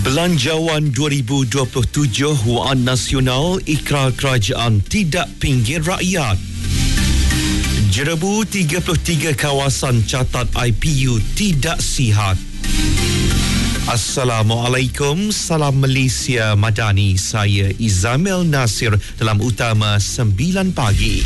Belanjawan 2027 Wa'ad Nasional ikrar kerajaan tidak pinggir rakyat. Jerebu 33 kawasan catat IPU tidak sihat. Assalamualaikum, salam Malaysia Madani. Saya Izamil Nasir dalam Utama 9 pagi.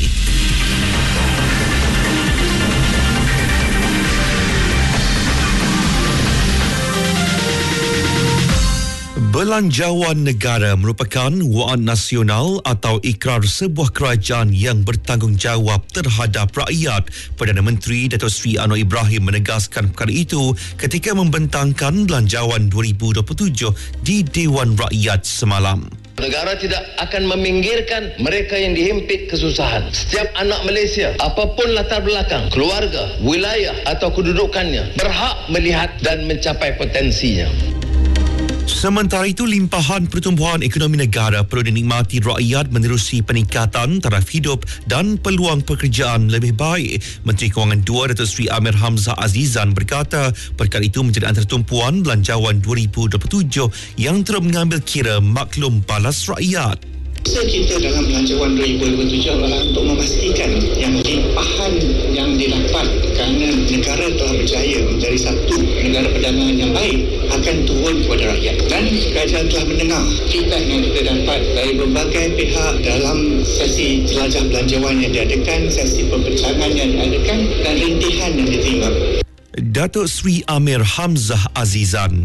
Belanjawan negara merupakan wa'ad nasional atau ikrar sebuah kerajaan yang bertanggungjawab terhadap rakyat. Perdana Menteri Datuk Seri Anwar Ibrahim menegaskan perkara itu ketika membentangkan Belanjawan 2027 di Dewan Rakyat semalam. Negara tidak akan meminggirkan mereka yang dihimpit kesusahan. Setiap anak Malaysia, apapun latar belakang, keluarga, wilayah atau kedudukannya, berhak melihat dan mencapai potensinya. Sementara itu, limpahan pertumbuhan ekonomi negara perlu dinikmati rakyat menerusi peningkatan taraf hidup dan peluang pekerjaan lebih baik. Menteri Kewangan II Datuk Seri Amir Hamzah Azizan berkata perkara itu menjadi antara tumpuan Belanjawan 2027 yang terus mengambil kira maklum balas rakyat. Usaha kita dalam Belanjawan 2027 adalah untuk memastikan yang limpahan yang didapat kerana negara telah berjaya menjadi satu negara perdagangan yang baik akan turun kepada rakyat. Dan kerajaan telah mendengar feedback yang kita dapat dari berbagai pihak dalam sesi jelajah belanjawan yang diadakan, sesi perbincangan yang diadakan dan rintihan yang diterima. Datuk Seri Amir Hamzah Azizan.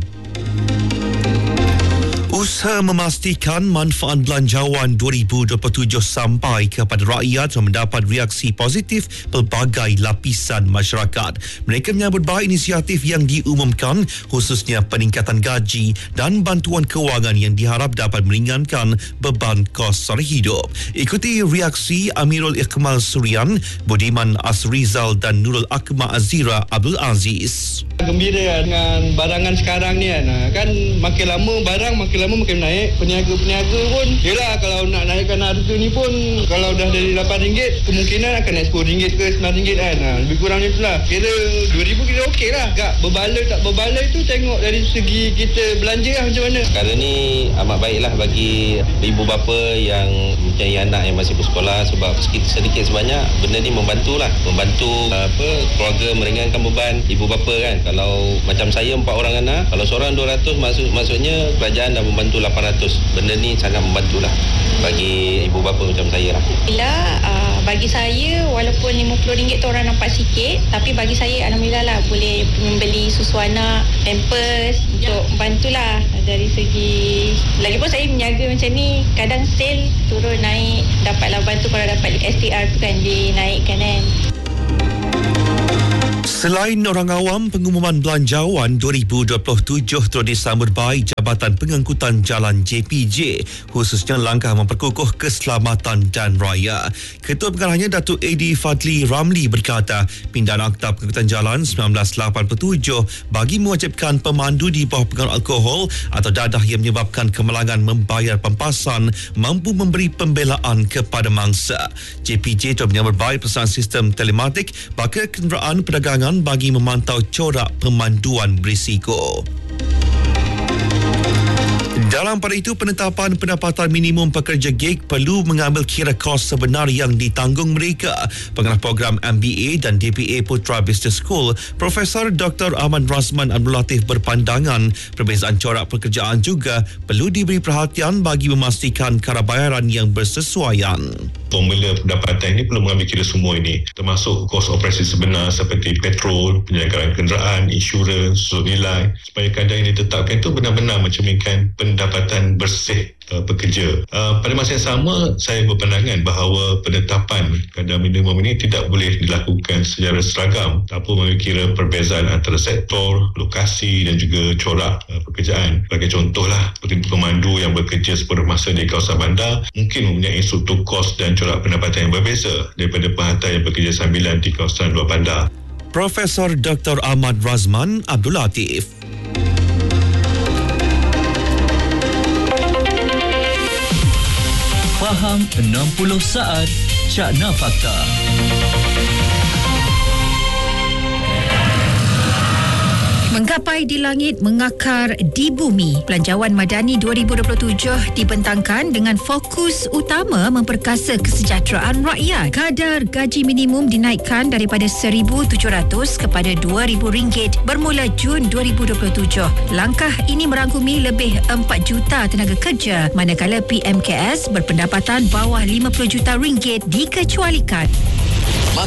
Usaha memastikan manfaat Belanjawan 2027 sampai kepada rakyat mendapat reaksi positif pelbagai lapisan masyarakat. Mereka menyambut baik inisiatif yang diumumkan, khususnya peningkatan gaji dan bantuan kewangan yang diharap dapat meringankan beban kos sara hidup. Ikuti reaksi Amirul Ikmal Surian, Budiman Asrizal dan Nurul Akmal Azira Abdul Aziz. Gembira dengan barangan sekarang ni kan makin lama barang makin naik. Peniaga-peniaga pun yelah, kalau nak naikkan harga ni pun kalau dah dari RM8 kemungkinan akan naik RM10 ke RM9 kan. Lebih kurang macam itulah. Kira RM2,000 kira okey lah. Tak berbaloi tak berbaloi tu tengok dari segi kita belanja lah macam mana. Perkara ni amat baiklah bagi ibu bapa yang mempunyai anak yang masih bersekolah, sebab sedikit sebanyak benda ni membantu keluarga, meringankan beban ibu bapa kan. Kalau macam saya 4 orang anak, kalau seorang 200 maksudnya kerajaan dah membantu 800. Benda ni sangat membantulah bagi ibu bapa macam saya lah. Bagi saya walaupun RM50 tu orang nampak sikit, tapi bagi saya alhamdulillah lah boleh membeli susu anak, pampers untuk bantulah dari segi. Lagipun saya meniaga macam ni, kadang sale turun naik, dapatlah bantu kalau dapat STR tu kan dinaikkan kan. Selain orang awam, pengumuman Belanjawan 2027 terus disambut baik Jabatan Pengangkutan Jalan JPJ, khususnya langkah memperkukuh keselamatan dan raya. Ketua Pengarahnya Datuk A.D. Fadli Ramli berkata, pindahan Akta Pengangkutan Jalan 1987 bagi mewajibkan pemandu di bawah pengaruh alkohol atau dadah yang menyebabkan kemalangan membayar pempasan mampu memberi pembelaan kepada mangsa. JPJ terus menyambut baik pelaksanaan sistem telematik bakal kenderaan perdagangan bagi memantau corak pemanduan berisiko. Dalam pada itu, penetapan pendapatan minimum pekerja gig perlu mengambil kira kos sebenar yang ditanggung mereka. Pengarah program MBA dan DBA Putra Business School, Profesor Dr. Ahmad Razman Abdul Latif berpandangan perbezaan corak pekerjaan juga perlu diberi perhatian bagi memastikan kadar bayaran yang bersesuaian. Formula pendapatan ini perlu mengambil kira semua ini, termasuk kos operasi sebenar seperti petrol, penyelenggaraan kenderaan, insurans, sudut nilai, supaya kadar yang ditetapkan itu benar-benar mencerminkan pendapatan bersih pekerja. Pada masa yang sama, saya berpandangan bahawa penetapan kadar minimum ini tidak boleh dilakukan secara seragam tanpa mengambil kira perbezaan antara sektor, lokasi dan juga corak pekerjaan. Sebagai contohlah, seperti pemandu yang bekerja sepenuh masa di kawasan bandar mungkin mempunyai struktur kos dan corak pendapatan yang berbeza daripada pehantar yang bekerja sambilan di kawasan luar bandar. Profesor Dr. Ahmad Razman Abdul Latif. Faham 60 saat Cakna Fakta. Menggapai di langit, mengakar di bumi. Belanjawan Madani 2027 dibentangkan dengan fokus utama memperkasa kesejahteraan rakyat. Kadar gaji minimum dinaikkan daripada RM1,700 kepada RM2,000 bermula Jun 2027. Langkah ini merangkumi lebih 4 juta tenaga kerja, manakala PMKS berpendapatan bawah RM50 juta dikecualikan.